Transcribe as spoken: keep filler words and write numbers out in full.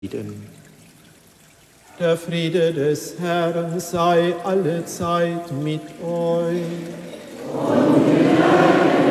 Frieden. Der Friede des Herrn sei alle Zeit mit euch. Und mit